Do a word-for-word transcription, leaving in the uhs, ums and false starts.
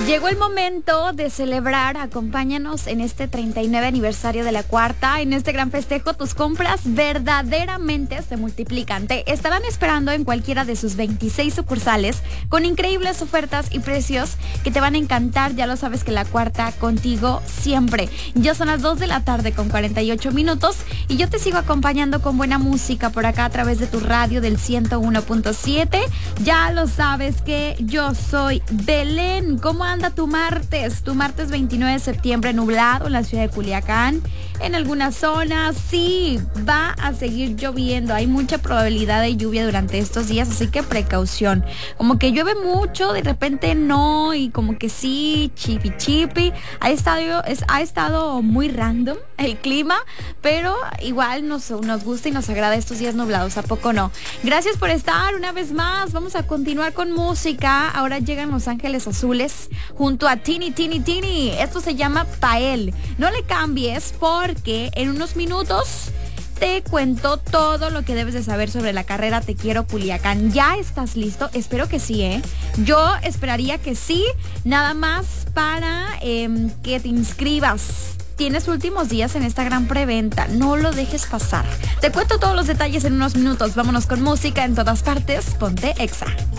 Llegó el momento de celebrar. Acompáñanos en este treinta y nueve aniversario de La Cuarta. En este gran festejo, tus compras verdaderamente se multiplican. Te estarán esperando en cualquiera de sus veintiséis sucursales con increíbles ofertas y precios que te van a encantar. Ya lo sabes que La Cuarta contigo siempre. Ya son las dos de la tarde con cuarenta y ocho minutos y yo te sigo acompañando con buena música por acá a través de tu radio del ciento uno punto siete. Ya lo sabes que yo soy Belén. ¿Cómo anda tu martes? Tu martes veintinueve de septiembre, nublado en la ciudad de Culiacán. En algunas zonas sí va a seguir lloviendo. Hay mucha probabilidad de lluvia durante estos días, así que precaución. Como que llueve mucho, de repente no, y como que sí, chipi chipi. Ha estado, es, ha estado muy random el clima, pero igual nos, nos gusta y nos agrada estos días nublados, ¿a poco no? Gracias por estar una vez más. Vamos a continuar con música. Ahora llegan Los Ángeles Azules junto a Tini Tini Tini. Esto se llama Pael. No le cambies porque en unos minutos te cuento todo lo que debes de saber sobre la carrera Te Quiero Culiacán. ¿Ya estás listo? Espero que sí, ¿eh? Yo esperaría que sí, nada más para eh, que te inscribas. Tienes últimos días en esta gran preventa, no lo dejes pasar. Te cuento todos los detalles en unos minutos. Vámonos con música en todas partes. Ponte Exa.